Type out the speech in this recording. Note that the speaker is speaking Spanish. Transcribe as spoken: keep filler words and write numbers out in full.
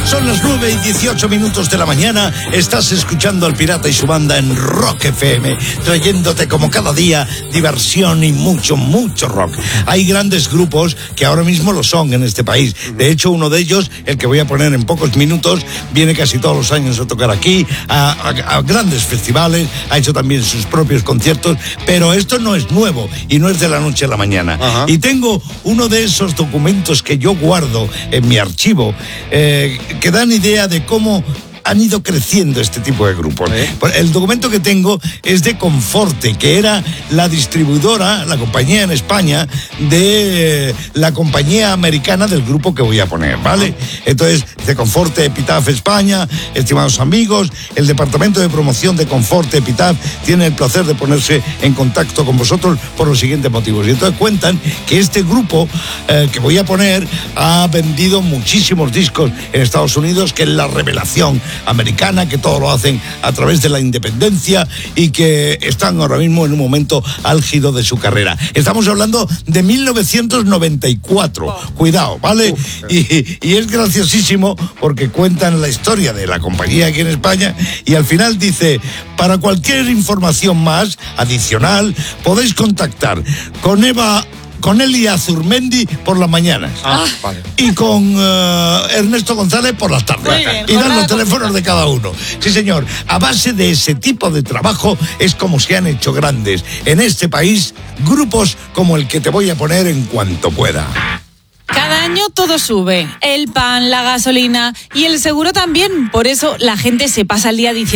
Son las nueve y dieciocho minutos de la mañana. Estás escuchando al Pirata y su banda en Rock F M, trayéndote como cada día diversión y mucho, mucho rock. Hay grandes grupos que ahora mismo lo son en este país. De hecho, uno de ellos, el que voy a poner en pocos minutos, viene casi todos los años a tocar aquí, a, a, a grandes festivales, ha hecho también sus propios conciertos, pero esto no es nuevo y no es de la noche a la mañana. Ajá. Y tengo uno de esos documentos que yo guardo en mi archivo, eh, que dan idea de cómo han ido creciendo este tipo de grupos. ¿Eh? El documento que tengo es de Conforte, que era la distribuidora, la compañía en España, de la compañía americana del grupo que voy a poner, ¿vale? Entonces, de Conforte Epitaph España, estimados amigos, el departamento de promoción de Conforte Epitaph tiene el placer de ponerse en contacto con vosotros por los siguientes motivos. Y entonces cuentan que este grupo eh, que voy a poner ha vendido muchísimos discos en Estados Unidos, que es la revelación americana, que todo lo hacen a través de la independencia y que están ahora mismo en un momento álgido de su carrera. Estamos hablando de mil novecientos noventa y cuatro. Cuidado, ¿vale? Y, y es graciosísimo porque cuentan la historia de la compañía aquí en España y al final dice: para cualquier información más adicional podéis contactar con Eva con Eli Azurmendi por las mañanas. Ah, vale. Y con uh, Ernesto González por las tardes. Bien, y dan los teléfonos de cada uno. Sí, señor. A base de ese tipo de trabajo es como se han hecho grandes en este país grupos como el que te voy a poner en cuanto pueda. Cada año todo sube. El pan, la gasolina y el seguro también. Por eso la gente se pasa el día diciendo